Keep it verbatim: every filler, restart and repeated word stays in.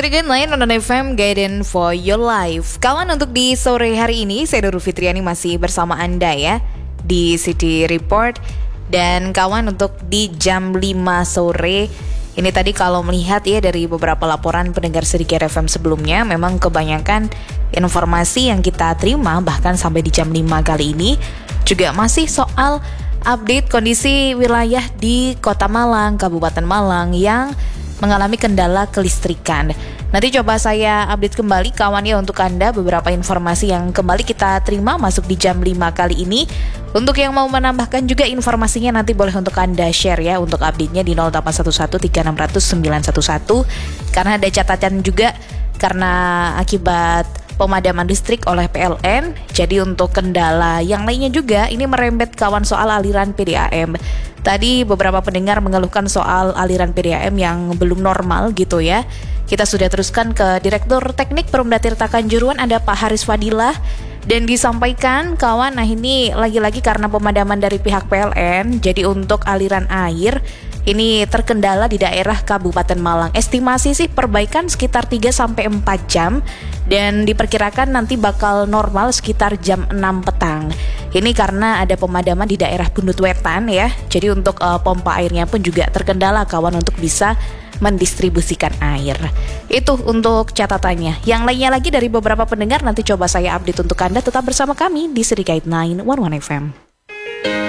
Sedikit lain Nonton F M Guidance for Your Life. Kawan, untuk di sore hari ini saya Nurul Fitriani masih bersama Anda ya di City Report. Dan kawan, untuk di jam lima sore ini tadi kalau melihat ya dari beberapa laporan pendengar Sedikit F M sebelumnya, memang kebanyakan informasi yang kita terima bahkan sampai di jam lima kali ini juga masih soal update kondisi wilayah di Kota Malang, Kabupaten Malang yang mengalami kendala kelistrikan. Nanti coba saya update kembali kawan ya untuk Anda beberapa informasi yang kembali kita terima masuk di jam lima kali ini. Untuk yang mau menambahkan juga informasinya nanti boleh untuk Anda share ya untuk update-nya di nol delapan satu satu tiga enam nol nol sembilan satu satu. Karena ada catatan juga karena akibat pemadaman listrik oleh P L N. Jadi untuk kendala yang lainnya juga ini merembet kawan soal aliran P D A M. Tadi beberapa pendengar mengeluhkan soal aliran P D A M yang belum normal gitu ya. Kita sudah teruskan ke Direktur Teknik Perumda Tirta Kanjuruhan, ada Pak Haris Fadilah. Dan disampaikan kawan, nah ini lagi-lagi karena pemadaman dari pihak P L N. Jadi untuk aliran air ini terkendala di daerah Kabupaten Malang. Estimasi sih perbaikan sekitar tiga sampai empat jam dan diperkirakan nanti bakal normal sekitar jam enam petang. Ini karena ada pemadaman di daerah Bundut Wetan ya. Jadi untuk uh, pompa airnya pun juga terkendala kawan untuk bisa mendistribusikan air. Itu untuk catatannya. Yang lainnya lagi dari beberapa pendengar nanti coba saya update untuk Anda. Tetap bersama kami di Sedikit sembilan satu satu F M.